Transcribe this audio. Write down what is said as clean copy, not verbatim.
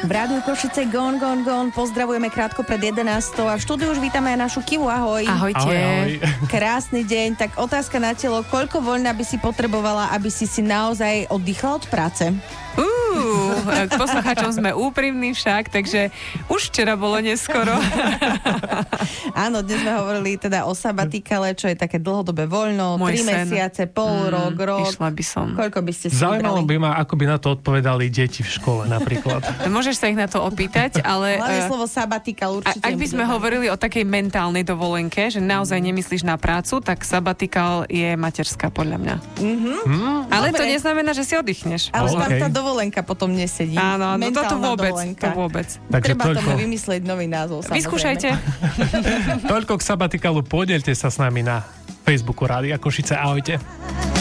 V rádiu Košice Gone, Gone, Gone. Pozdravujeme krátko pred 11. A v štúdiu už vítame aj našu Kivu. Ahoj. Ahojte. Ahoj. Krásny deň. Tak otázka na telo. Koľko voľna by si potrebovala, aby si naozaj oddychla od práce? K poslucháčom sme úprimní však, takže už včera bolo neskoro. Áno, dnes sme hovorili teda o sabatikale, čo je také dlhodobé voľno, 3 mesiace, pol rok, rok. Išla by som. Koľko by ste si Zaujímalo vybrali? by ma, ako by na to odpovedali deti v škole napríklad. Môžeš sa ich na to opýtať, ale Hlavne slovo sabatikal určite. ak by sme hovorili o takej mentálnej dovolenke, že naozaj nemyslíš na prácu, tak sabatikal je materská podľa mňa. Ale Dobre. to neznamená, že si oddychneš. Ale tam OK. tá dovolenka potom nesedí. Áno, no toto Mentálna vôbec. dovolenka. To vôbec. Takže Treba toľko, tomu vymyslieť nový názov. Samozrejme. Vyskúšajte. toľko k sabatikalu. Podelte sa s nami na Facebooku Rádia Košice. Ahojte.